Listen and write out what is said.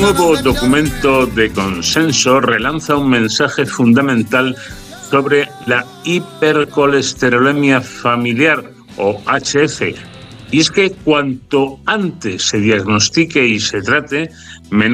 nuevo documento de consenso relanza un mensaje fundamental sobre la hipercolesterolemia familiar, o HF. Y es que cuanto antes se diagnostique y se trate, menos